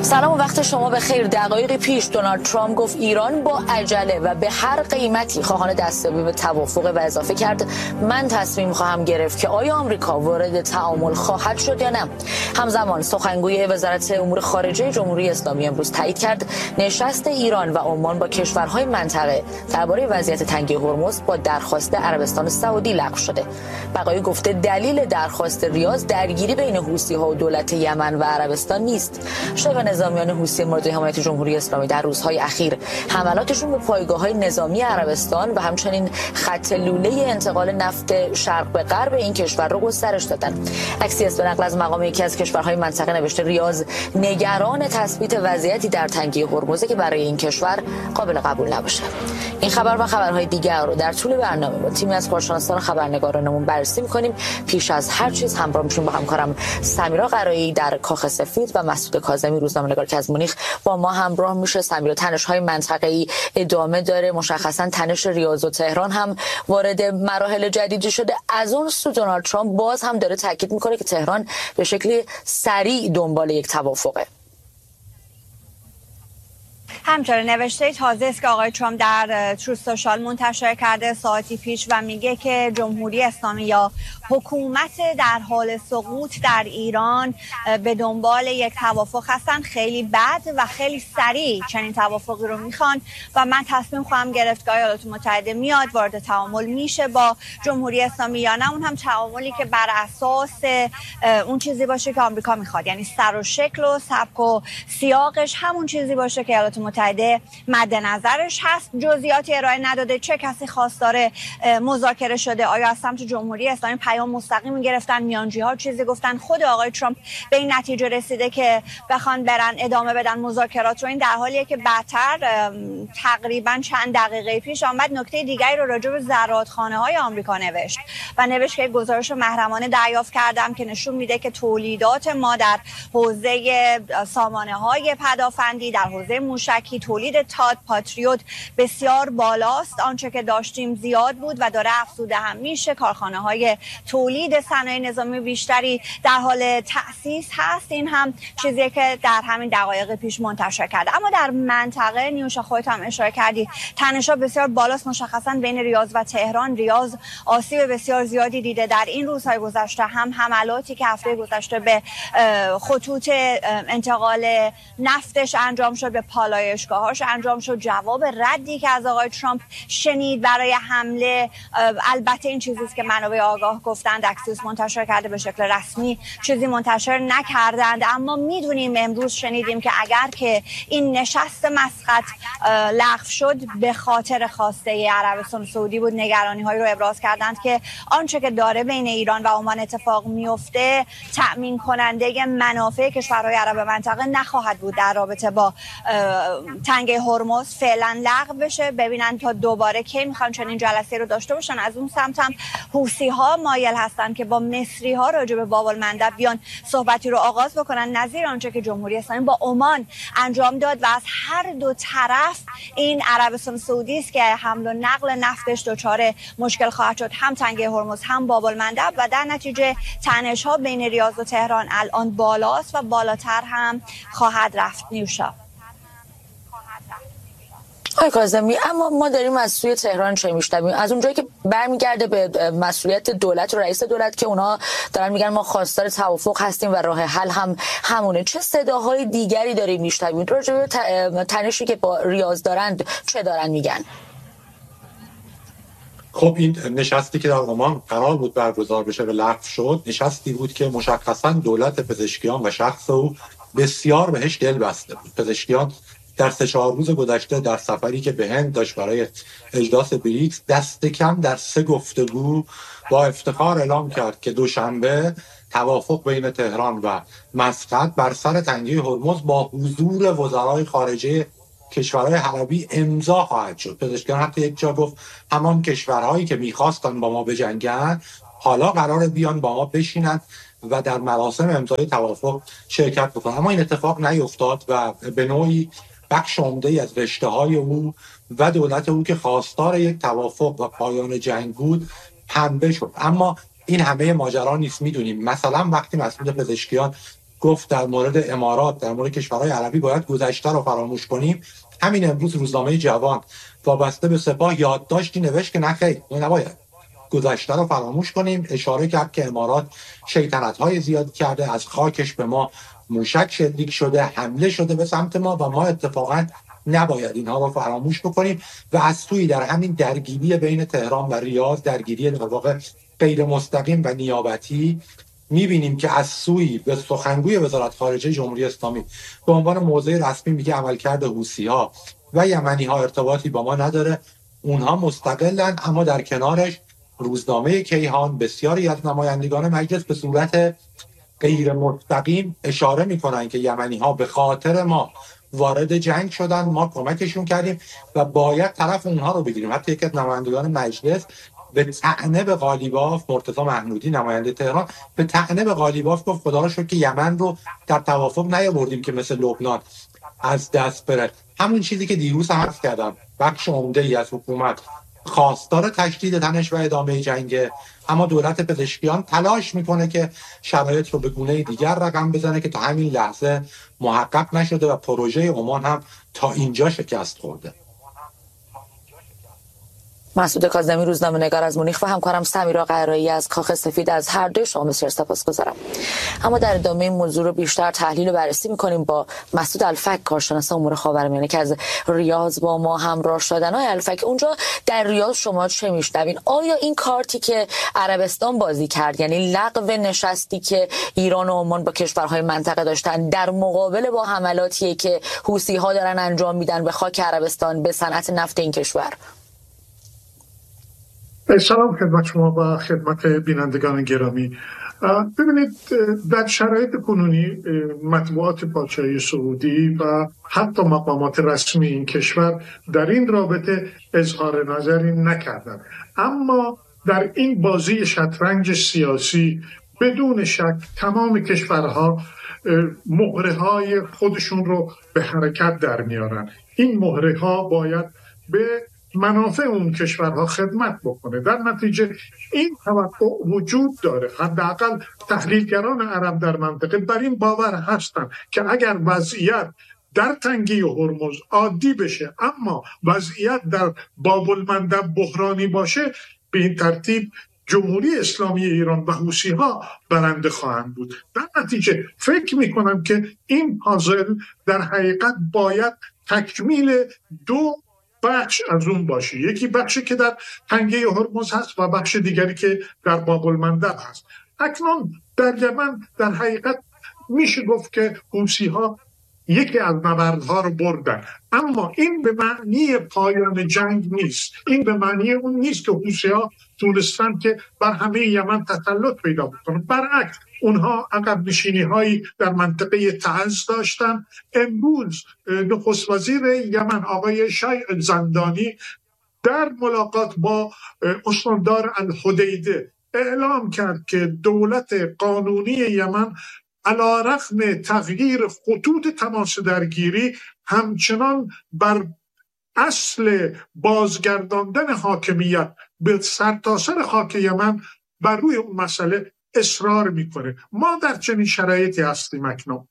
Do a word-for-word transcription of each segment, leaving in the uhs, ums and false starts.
سلام و وقت شما بخیر. دقایقی پیش دونالد ترامپ گفت ایران با عجله و به هر قیمتی خواهان دستیابی به توافق و اضافه کرد من تصمیم خواهم گرفت که آیا آمریکا وارد تعامل خواهد شد یا نه. همزمان سخنگوی وزارت امور خارجه جمهوری اسلامی امروز تایید کرد نشست ایران و عمان با کشورهای منطقه درباره وضعیت تنگه هرمز با درخواست عربستان سعودی لغو شده. بقایی گفته دلیل درخواست ریاض درگیری بین حوثی‌ها و دولت یمن و عربستان نیست. شبه نظامیان حوثی مورد حمایت جمهوری اسلامی در روزهای اخیر حملاتشون به پایگاه‌های نظامی عربستان و همچنین خط لوله انتقال نفت شرق به غرب این کشور رو گسترش دادن. اکسیاس به نقل از مقام یکی از کشورهای منطقه نوشته ریاض نگران تثبیت وضعیتی در تنگه هرمز که برای این کشور قابل قبول نباشه. این خبر و خبرهای دیگر رو در طول برنامه با تیمی از کارشناسان خبرنگارانمون بررسی می‌کنیم. پیش از هر چیز همراه میشیم با همکارم سمیرا قرایی در کاخ سفید و مسعود کاظمی روزنامه‌نگار که از مونیخ با ما همراه میشه. سمیرا، تنش‌های منطقه‌ای ادامه داره، مشخصا تنش ریاض و تهران هم وارد مراحل جدیدی شده. از اون سو دونالد ترامپ باز هم داره تاکید میکنه که تهران به شکلی سریع دنبال یک توافقه. همچنین نوشته تازه است که آقای ترامپ در تروث سوشال منتشر کرده ساعتی پیش و میگه که جمهوری اسلامی یا حکومت در حال سقوط در ایران به دنبال یک توافق هستن. خیلی بد و خیلی سریع چنین توافقی رو میخوان و من تصمیم خواهم گرفت که ایالات متحده میاد وارد تعامل میشه با جمهوری اسلامی یا نه. اون هم تعاملی که بر اساس اون چیزی باشه که آمریکا میخواد، یعنی سر و شکل و سبک و سیاقش همون چیزی باشه که ایالات متحده مد نظرش هست. جزئیاتی ارائه نداده، چه کسی خواستار مذاکره شده، آیا از سمت جمهوری اسلامی پیام مستقیم گرفتن، میانجی‌ها چیزی گفتن. خود آقای ترامپ به این نتیجه رسیده که بخوان برن ادامه بدن مذاکرات رو. این در حالیه که بعدتر تقریبا چند دقیقه پیش آمد نکته دیگری رو راجع به زرادخانه‌های آمریکا نوشت و نوشت که گزارش محرمانه دریافت کردم که نشون میده که تولیدات ما در حوزه سامانه‌های پدافندی، در حوزه موشکی، تولید تاد پاتریوت بسیار بالاست. آنچه که داشتیم زیاد بود و داره افزوده هم میشه. کارخانه‌های تولید صنایع نظامی بیشتری در حال تأسیس هست. این هم چیزیه که در همین دقایق پیش منتشر کرده. اما در منطقه نیوشا خودت هم اشاره کردی تنش‌ها بسیار بالاست، مشخصا بین ریاض و تهران. ریاض آسیب بسیار زیادی دیده در این روزهای گذشته. هم حملاتی که هفته گذشته به خطوط انتقال نفتش انجام شد، به پالایشگاهاش انجام شد، جواب ردی که از آقای ترامپ شنید برای حمله. البته این چیزی است که منابع آگاه گفتند، اکسیوس منتشر کرده، به شکل رسمی چیزی منتشر نکردند. اما میدونیم امروز شنیدیم که اگر که این نشست مسقط لغو شد به خاطر خواسته عربستان سعودی بود. نگرانی هایی رو ابراز کردند که آنچه که داره بین ایران و عمان اتفاق میفته تأمین کننده منافع کشورهای عرب منطقه نخواهد بود در رابطه با تنگه هرمز. فعلا لغو بشه، ببینن تا دوباره کی میخوان چنین جلسه رو داشته باشن. از اون سمت هم حوثی ها مایل هستن که با مصری ها راجع به باب المندب بیان صحبتی رو آغاز بکنن، نظیر آنچه که جمهوری اسلامی با عمان انجام داد و از هر دو طرف این عربستان سعودی است که حمل و نقل نفتش دچار مشکل خواهد شد، هم تنگه هرمز هم باب المندب و در نتیجه تنش ها بین ریاض و تهران الان بالاست و بالاتر هم خواهد رفت. نیوشا آقای کاظمی، اما ما داریم از سوی تهران چه میشنویم؟ از اونجایی که برمیگرده به مسئولیت دولت و رئیس دولت که اونا دارن میگن ما خواستار توافق هستیم و راه حل هم همونه، چه صداهای دیگری داریم میشنویم راجع به تنشی که با ریاض دارند؟ چه دارن میگن؟ خب این نشستی که در عمان قرار بود برگزار بشه و لغو شد، نشستی بود که مشخصا دولت پزشکیان و شخص او بسیار بهش دل بسته بود. پزشکیان در سه چهار روز گذشته در سفری که به هند داشت برای اجلاس بریکس دست کم در سه گفتگو با افتخار اعلام کرد که دوشنبه توافق بین تهران و مسقط بر سر تنگه هرمز با حضور وزرای خارجه کشورهای عربی امضا خواهد شد. پزشکیان حتی یک جا گفت همان کشورهایی که میخواستن با ما بجنگن حالا قراره بیان با ما بشینن و در مراسم امضای توافق شرکت بکنن. اما این اتفاق نیفتاد و به نوعی بخش عمده‌ای از رشته‌های او و دولت او که خواستار یک توافق و پایان جنگ بود پنبه شد. اما این همه ماجرا نیست. میدونیم مثلا وقتی مسئول پزشکیان گفت در مورد امارات، در مورد کشورهای عربی باید گذشته رو فراموش کنیم، همین امروز روزنامه جوان وابسته به سپاه یادداشتی نوشت که نه خیر، نباید گذشته رو فراموش کنیم. اشاره کرد که امارات شیطنت‌های زیادی کرده، از خاکش به ما موشک شلیک شده، حمله شده به سمت ما و ما اتفاقا نباید اینها رو فراموش بکنیم و از سوی در همین درگیری بین تهران و ریاض، درگیری در واقع غیر مستقیم و نیابتی، می‌بینیم که از سوی به سخنگوی وزارت خارجه جمهوری اسلامی به عنوان موضع رسمی میگه عملکرد حوثی‌ها و یمنی‌ها ارتباطی با ما نداره، اونها مستقلن، اما در کنارش روزنامه کیهان بسیاری از نمایندگان مجلس به صورت غیر مستقیم اشاره میکنن که یمنی‌ها به خاطر ما وارد جنگ شدن، ما کمکشون کردیم و باید طرف اونها رو بگیریم. حتی یکی از نمایندگان مجلس به طعنه به قالیباف، مرتضی محمودی نماینده تهران، به طعنه به قالیباف گفت خدا رو شکر که یمن رو در توافق نیاوردیم که مثل لبنان از دست بره. همون چیزی که دیروز هم عرض کردم، بخش عمده‌ای از حکومت خواستار تشدید تنش و ادامه جنگ، اما دولت پزشکیان تلاش میکنه که شرایط رو به گونه دیگر رقم بزنه که تا همین لحظه محقق نشده و پروژه عمان هم تا اینجا شکست خورده. مسعود کاظمی، روزنامه‌نگار از مونیخ، و همکارم سمیرا قرایی از کاخ سفید، از هر دوی شما بسیار سپاسگزارم. اما در ادامه این موضوع رو بیشتر تحلیل و بررسی می‌کنیم با مسعود الفک، کارشناس امور خاورمیانه که از ریاض با ما همراه شدن. های الفک، اونجا در ریاض شما چه میشنوین؟ آیا این کارتی که عربستان بازی کرد، یعنی لغو نشستی که ایران و عمان با کشورهای منطقه داشتن، در مقابل با حملاتی که حوثی‌ها دارن انجام میدن به خاک عربستان، به صنعت نفت این کشور؟ سلام خدمت شما و خدمت بینندگان گرامی. ببینید، در شرایط کنونی مطبوعات پادشاهی سعودی و حتی مقامات رسمی این کشور در این رابطه اظهار نظری نکردند، اما در این بازی شطرنج سیاسی بدون شک تمام کشورها مهره های خودشون رو به حرکت در میارن. این مهره ها باید به منافع اون کشورها خدمت بکنه. در نتیجه این توقع وجود داره. حداقل تحلیلگران عرب در منطقه بر این باور هستن که اگر وضعیت در تنگه هرمز عادی بشه اما وضعیت در باب المندب بحرانی باشه، به این ترتیب جمهوری اسلامی ایران و حوثی‌ها برنده خواهند بود. در نتیجه فکر میکنم که این پازل در حقیقت باید تکمیل دو بخش از اون باشه. یکی بخشی که در تنگه هرمز هست و بخش دیگری که در باب المندب هست. اکنون در یمن در حقیقت میشه گفت که حوثی‌ها یکی از نبردها رو بردن، اما این به معنی پایان جنگ نیست. این به معنی اون نیست که حوثی‌ها تونستن که بر همه یمن تسلط پیدا بکنن. برعکس، اونها عقب نشینی هایی در منطقه تعز داشتن. امروز نخست وزیر یمن آقای شیع زندانی در ملاقات با استاندار الحدیده اعلام کرد که دولت قانونی یمن علی رغم تغییر خطوط تماس درگیری همچنان بر اصل بازگرداندن حاکمیت به سرتاسر خاک یمن بر روی اون مسئله اصرار میکنه. ما در چنین شرایطی هستیم اکنون.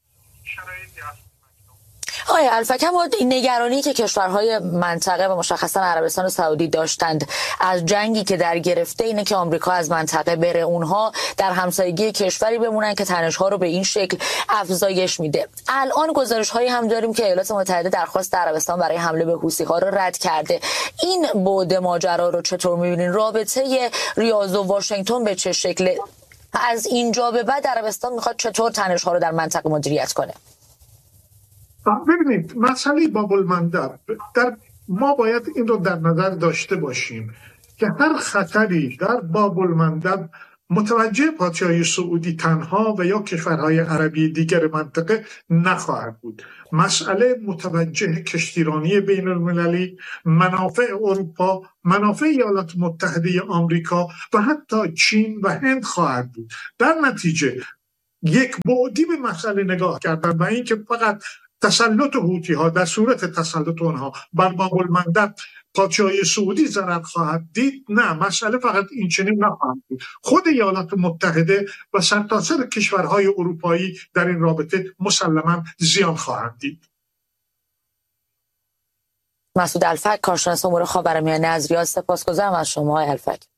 آیا الفک، اما نگرانی که کشورهای منطقه و مشخصا عربستان و سعودی داشتند از جنگی که در گرفته اینه که آمریکا از منطقه بره، اونها در همسایگی کشوری بمونن که تنش‌ها رو به این شکل افزایش میده. الان گزارش‌هایی هم داریم که ایالات متحده درخواست عربستان برای حمله به حوثی‌ها رو رد کرده. این بعد ماجرا رو چطور می‌بینین؟ رابطه ریاض و واشنگتن به چه شکل؟ از اینجا به بعد عربستان میخواد چطور تنش‌ها رو در منطقه مدیریت کنه؟ ببینید، مسئله باب المندب در ما باید این رو در نظر داشته باشیم که هر خطری در باب المندب متوجه پادشاهی سعودی تنها و یا کشورهای عربی دیگر منطقه نخواهد بود. مسئله متوجه کشتیرانی بین المللی، منافع اروپا، منافع ایالات متحده آمریکا و حتی چین و هند خواهد بود. در نتیجه یک بعدی به مسئله نگاه کردن و این که فقط تسلط حوثی‌ها در صورت تسلط آنها بر باب المندب پادشاهی سعودی ضرر خواهد دید؟ نه، مسئله فقط این چنین نخواهد بود. خود ایالات متحده و سرتاسر کشورهای اروپایی در این رابطه مسلما زیان خواهند دید. مسعود الفک، کارشناس امور خاورمیانه از ریاض، سپاسگزارم از شما آقای الفک.